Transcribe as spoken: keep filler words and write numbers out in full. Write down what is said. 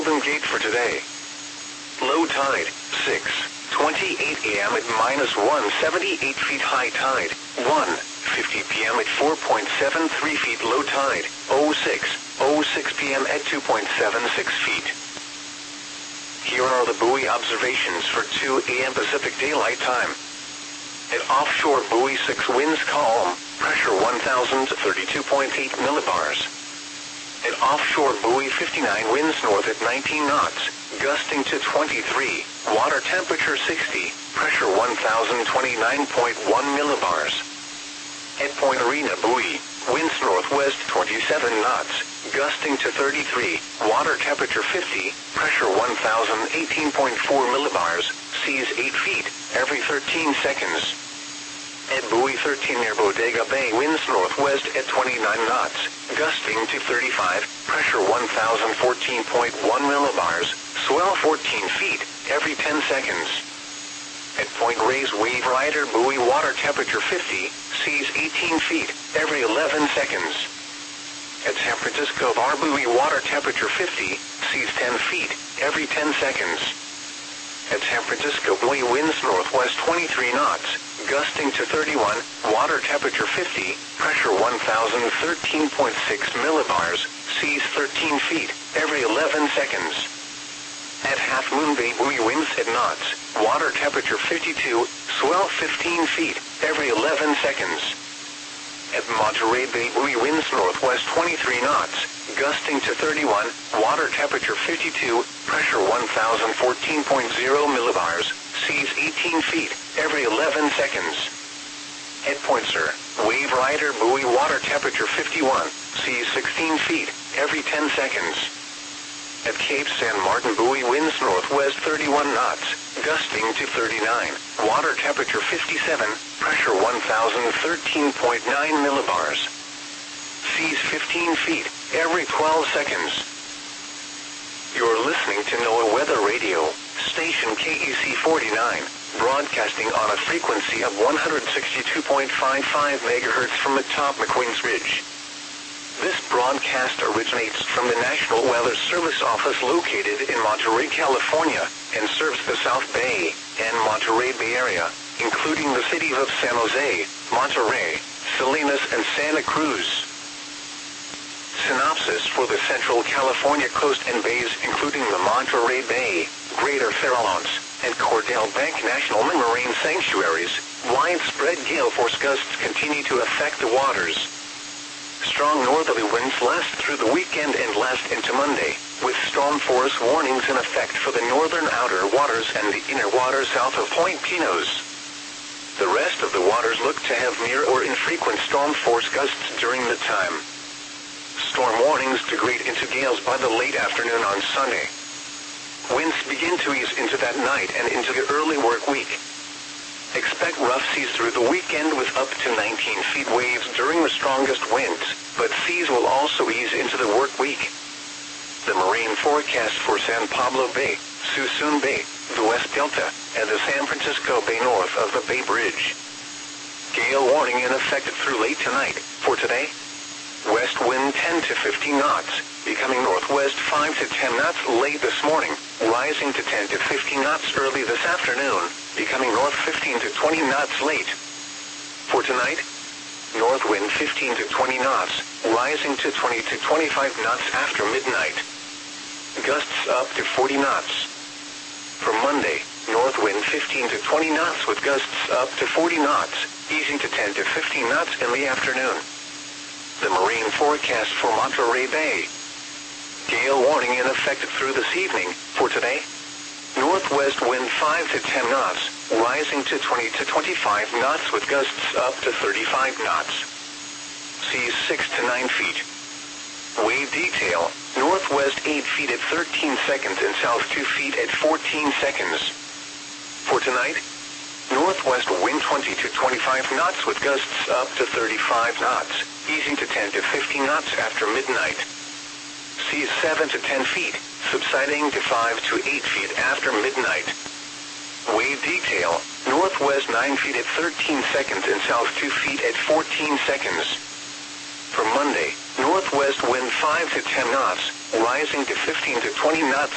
Golden Gate for today. Low tide, six twenty-eight a m at minus one seventy-eight feet. High tide, one fifty p m at four point seven three feet. Low tide, oh six oh six p m at two point seven six feet. Here are the buoy observations for two a m Pacific Daylight Time. At offshore buoy six, winds calm, pressure one thousand thirty-two point eight millibars. At offshore buoy fifty-nine, winds north at nineteen knots, gusting to twenty-three, water temperature sixty, pressure one thousand twenty-nine point one millibars. At Point Arena buoy, winds northwest twenty-seven knots, gusting to thirty-three, water temperature fifty, pressure one thousand eighteen point four millibars, seas eight feet, every thirteen seconds. At buoy thirteen near Bodega Bay, winds northwest at twenty-nine knots, gusting to thirty-five, pressure one thousand fourteen point one millibars, swell fourteen feet, every ten seconds. At Point Reyes Wave Rider buoy, water temperature fifty, seas eighteen feet, every eleven seconds. At San Francisco Bar buoy, water temperature fifty, seas ten feet, every ten seconds. At San Francisco buoy, winds northwest twenty-three knots, gusting to thirty-one, water temperature fifty, pressure one thousand thirteen point six millibars, seas thirteen feet, every eleven seconds. At Half Moon Bay buoy, winds at knots, water temperature fifty-two, swell fifteen feet, every eleven seconds. At Monterey Bay buoy, winds northwest twenty-three knots, gusting to thirty-one, water temperature fifty-two, pressure one thousand fourteen point zero millibars, seas eighteen feet, every eleven seconds. At Point Sur, Wave Rider buoy, water temperature fifty-one, seas sixteen feet, every ten seconds. At Cape San Martin buoy, winds northwest thirty-one knots, gusting to thirty-nine, water temperature fifty-seven, pressure one thousand thirteen point nine millibars. Seas fifteen feet, every twelve seconds. You're listening to NOAA Weather Radio, station K E C forty-nine, broadcasting on a frequency of one hundred sixty-two point five five megahertz from atop McQueen's Ridge. This broadcast originates from the National Weather Service office located in Monterey, California, and serves the South Bay and Monterey Bay area, including the cities of San Jose, Monterey, Salinas, and Santa Cruz. Synopsis for the Central California coast and bays, including the Monterey Bay, Greater Farallones, and Cordell Bank National Marine Sanctuaries, widespread gale force gusts continue to affect the waters. Strong northerly winds last through the weekend and last into Monday, with storm force warnings in effect for the northern outer waters and the inner waters south of Point Pinos. The rest of the waters look to have near or infrequent storm force gusts during the time. Storm warnings degrade into gales by the late afternoon on Sunday. Winds begin to ease into that night and into the early work week. Expect rough seas through the weekend with up to nineteen feet waves during the strongest winds, but seas will also ease into the work week. The marine forecast for San Pablo Bay, Suisun Bay, the West Delta, and the San Francisco Bay north of the Bay Bridge. Gale warning in effect through late tonight. For today, west wind ten to fifteen knots, becoming northwest five to ten knots late this morning, rising to ten to fifteen knots early this afternoon, becoming north fifteen to twenty knots late. For tonight, north wind fifteen to twenty knots, rising to twenty to twenty-five knots after midnight. Gusts up to forty knots. For Monday, north wind fifteen to twenty knots with gusts up to forty knots, easing to ten to fifteen knots in the afternoon. The marine forecast for Monterey Bay. Gale warning in effect through this evening. For today, northwest wind five to ten knots, rising to twenty to twenty-five knots with gusts up to thirty-five knots. Seas six to nine feet. Wave detail, northwest eight feet at thirteen seconds and south two feet at fourteen seconds. For tonight, northwest wind twenty to twenty-five knots with gusts up to thirty-five knots, easing to ten to fifteen knots after midnight. Seas seven to ten feet, subsiding to five to eight feet after midnight. Wave detail, northwest nine feet at thirteen seconds and south two feet at fourteen seconds. For Monday, northwest wind five to ten knots, rising to fifteen to twenty knots